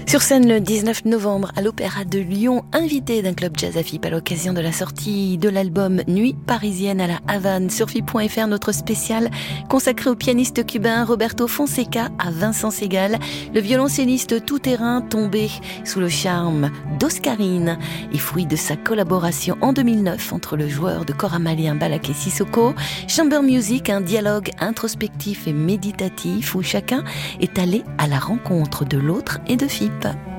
Sur scène le 19 novembre à l'Opéra de Lyon, invité d'un club jazz à FIP à l'occasion de la sortie de l'album Nuit parisienne à la Havane. Sur FIP.fr, notre spécial consacré au pianiste cubain Roberto Fonseca à Vincent Segal, le violoncelliste tout-terrain tombé sous le charme d'Oscarine et fruit de sa collaboration en 2009 entre le joueur de cora malien Balaké Sissoko. Chamber Music, un dialogue introspectif et méditatif où chacun est allé à la rencontre de l'autre et de FIP.